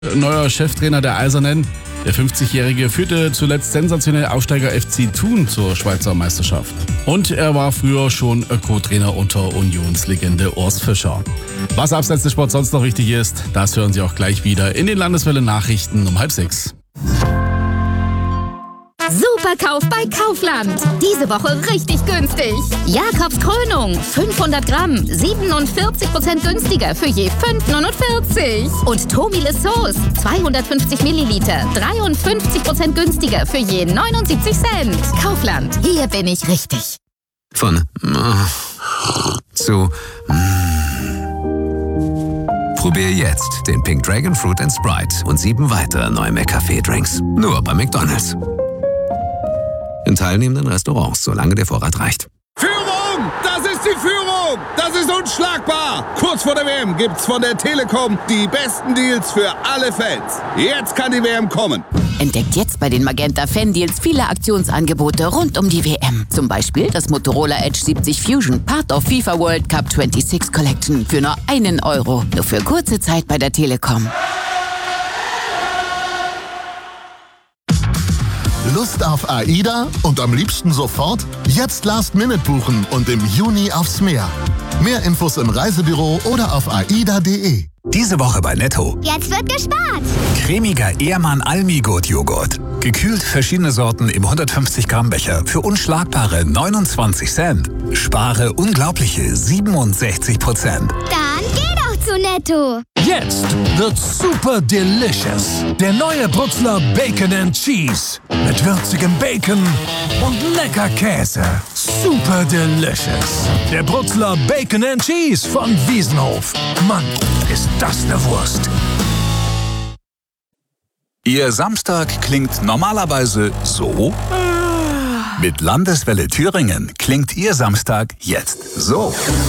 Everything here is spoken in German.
Neuer Cheftrainer der Eisernen. Der 50-Jährige führte zuletzt sensationell Aufsteiger FC Thun zur Schweizer Meisterschaft. Und er war früher schon Co-Trainer unter Unionslegende Urs Fischer. Was abseits des Sports sonst noch wichtig ist, das hören Sie auch gleich wieder in den Landeswelle-Nachrichten um 5:30. Superkauf bei Kaufland. Diese Woche richtig günstig. Jakobs Krönung, 500 Gramm, 47% günstiger für je 5,49. Und Tomiles Sauce, 250 Milliliter, 53% günstiger für je 79 Cent. Kaufland, hier bin ich richtig. Von zu Probier jetzt den Pink Dragon Fruit and Sprite und 7 weitere neue McCafé-Drinks. Nur bei McDonald's. In teilnehmenden Restaurants, solange der Vorrat reicht. Führung! Das ist die Führung! Das ist unschlagbar! Kurz vor der WM gibt's von der Telekom die besten Deals für alle Fans. Jetzt kann die WM kommen. Entdeckt jetzt bei den Magenta Fan Deals viele Aktionsangebote rund um die WM. Zum Beispiel das Motorola Edge 70 Fusion, Part of FIFA World Cup 26 Collection für nur €1. Nur für kurze Zeit bei der Telekom. Lust auf AIDA und am liebsten sofort? Jetzt Last Minute buchen und im Juni aufs Meer. Mehr Infos im Reisebüro oder auf aida.de. Diese Woche bei Netto. Jetzt wird gespart. Cremiger Ehrmann Almi-Gut-Joghurt. Gekühlt verschiedene Sorten im 150 Gramm Becher für unschlagbare 29 Cent. Spare unglaubliche 67%. Dann geh doch zu Netto. Jetzt wird's super delicious. Der neue Brutzler Bacon and Cheese. Mit würzigem Bacon und lecker Käse. Super delicious. Der Brutzler Bacon and Cheese von Wiesenhof. Mann, ist das eine Wurst. Ihr Samstag klingt normalerweise so. Mit Landeswelle Thüringen klingt Ihr Samstag jetzt so.